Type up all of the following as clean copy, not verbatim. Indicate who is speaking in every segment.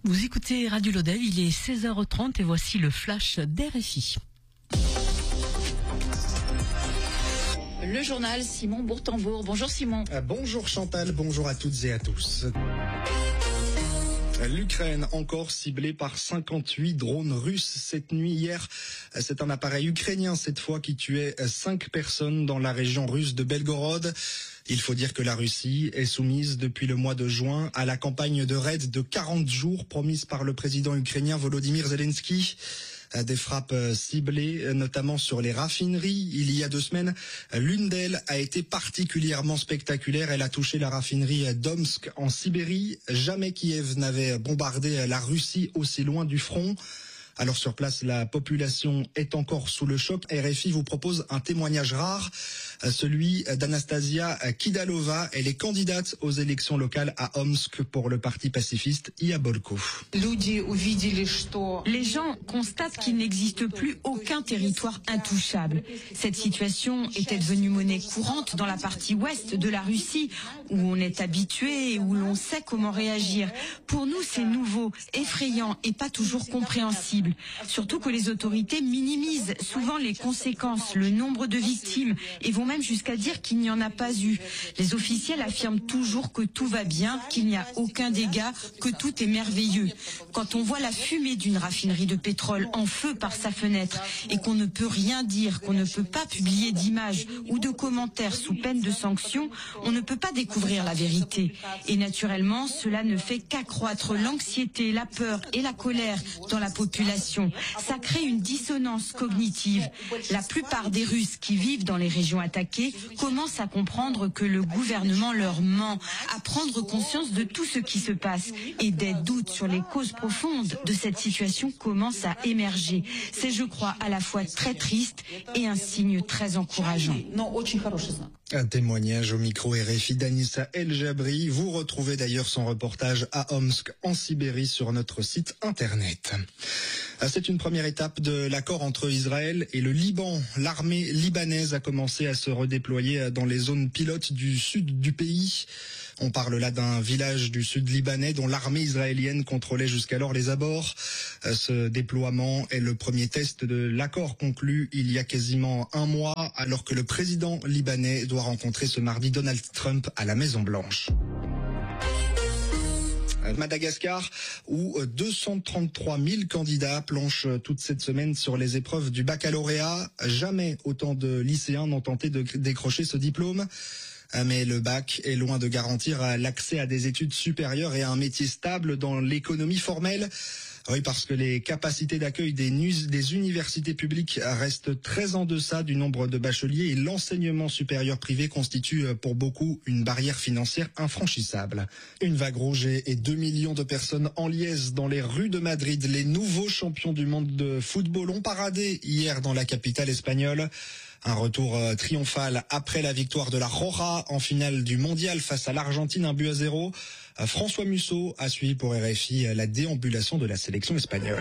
Speaker 1: Vous écoutez Radio Lodève, il est 16h30 et voici le flash d'RFI.
Speaker 2: Le journal Simon Bourtambour. Bonjour Simon.
Speaker 3: Bonjour Chantal, bonjour à toutes et à tous. L'Ukraine encore ciblée par 58 drones russes cette nuit. Hier, c'est un appareil ukrainien cette fois qui tuait 5 personnes dans la région russe de Belgorod. Il faut dire que la Russie est soumise depuis le mois de juin à la campagne de raid de 40 jours promise par le président ukrainien Volodymyr Zelensky. Des frappes ciblées, notamment sur les raffineries. Il y a 2 semaines, l'une d'elles a été particulièrement spectaculaire. Elle a touché la raffinerie d'Omsk en Sibérie. Jamais Kiev n'avait bombardé la Russie aussi loin du front. Alors sur place, la population est encore sous le choc. RFI vous propose un témoignage rare, celui d'Anastasia Kidalova. Elle est candidate aux élections locales à Omsk pour le parti pacifiste Yabolko.
Speaker 4: Les gens constatent qu'il n'existe plus aucun territoire intouchable. Cette situation était devenue monnaie courante dans la partie ouest de la Russie, où on est habitué et où l'on sait comment réagir. Pour nous, c'est nouveau, effrayant et pas toujours compréhensible. Surtout que les autorités minimisent souvent les conséquences, le nombre de victimes et vont même jusqu'à dire qu'il n'y en a pas eu. Les officiels affirment toujours que tout va bien, qu'il n'y a aucun dégât, que tout est merveilleux. Quand on voit la fumée d'une raffinerie de pétrole en feu par sa fenêtre et qu'on ne peut rien dire, qu'on ne peut pas publier d'images ou de commentaires sous peine de sanctions, on ne peut pas découvrir la vérité. Et naturellement, cela ne fait qu'accroître l'anxiété, la peur et la colère dans la population. Ça crée une dissonance cognitive. La plupart des Russes qui vivent dans les régions attaquées commencent à comprendre que le gouvernement leur ment, à prendre conscience de tout ce qui se passe. Et des doutes sur les causes profondes de cette situation commencent à émerger. C'est, je crois, à la fois très triste et un signe très encourageant.
Speaker 3: Un témoignage au micro RFI d'Anissa El Jabri. Vous retrouvez d'ailleurs son reportage à Omsk en Sibérie sur notre site internet. C'est une première étape de l'accord entre Israël et le Liban. L'armée libanaise a commencé à se redéployer dans les zones pilotes du sud du pays. On parle là d'un village du sud libanais dont l'armée israélienne contrôlait jusqu'alors les abords. Ce déploiement est le premier test de l'accord conclu il y a quasiment un mois, alors que le président libanais doit rencontrer ce mardi Donald Trump à la Maison-Blanche. Madagascar, où 233 000 candidats planchent toute cette semaine sur les épreuves du baccalauréat. Jamais autant de lycéens n'ont tenté de décrocher ce diplôme. Mais le bac est loin de garantir l'accès à des études supérieures et à un métier stable dans l'économie formelle. Oui, parce que les capacités d'accueil des universités publiques restent très en deçà du nombre de bacheliers et l'enseignement supérieur privé constitue pour beaucoup une barrière financière infranchissable. Une vague rouge et 2 millions de personnes en liesse dans les rues de Madrid. Les nouveaux champions du monde de football ont paradé hier dans la capitale espagnole. Un retour triomphal après la victoire de la Roja en finale du mondial face à l'Argentine, 1-0. François Musso a suivi pour RFI la déambulation de la sélection espagnole.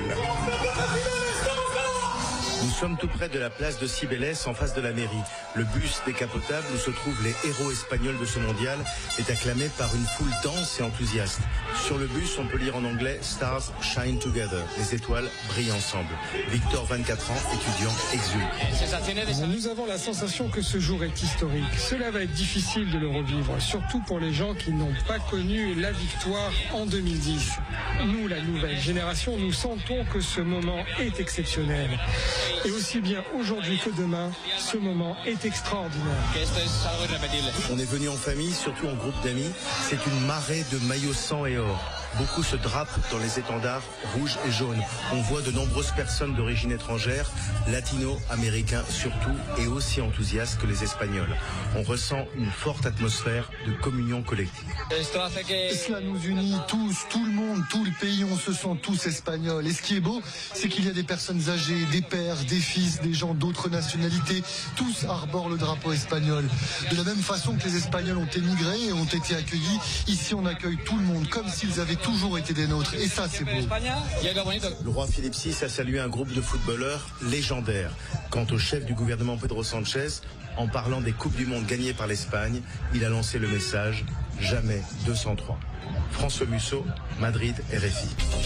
Speaker 5: Nous sommes tout près de la place de Cibeles, en face de la mairie. Le bus décapotable où se trouvent les héros espagnols de ce mondial est acclamé par une foule dense et enthousiaste. Sur le bus, on peut lire en anglais « Stars shine together ». Les étoiles brillent ensemble. Victor, 24 ans, étudiant, exulte.
Speaker 6: Nous avons la sensation que ce jour est historique. Cela va être difficile de le revivre, surtout pour les gens qui n'ont pas connu la victoire en 2010. Nous, la nouvelle génération, nous sentons que ce moment est exceptionnel. Et aussi bien aujourd'hui que demain, ce moment est extraordinaire.
Speaker 5: On est venu en famille, surtout en groupe d'amis. C'est une marée de maillots sang et or. Beaucoup se drapent dans les étendards rouges et jaunes. On voit de nombreuses personnes d'origine étrangère, latino-américains surtout, et aussi enthousiastes que les Espagnols. On ressent une forte atmosphère de communion collective.
Speaker 7: Cela nous unit tous, tout le monde, tout le pays, on se sent tous espagnols. Et ce qui est beau, c'est qu'il y a des personnes âgées, des pères, des fils, des gens d'autres nationalités, tous arborent le drapeau espagnol. De la même façon que les Espagnols ont émigré et ont été accueillis, ici on accueille tout le monde, comme s'ils avaient toujours été des nôtres, et ça c'est beau.
Speaker 5: Le roi Philippe VI a salué un groupe de footballeurs légendaires. Quant au chef du gouvernement Pedro Sanchez, en parlant des Coupes du Monde gagnées par l'Espagne, il a lancé le message « Jamais 203 ». François Musso, Madrid, RFI.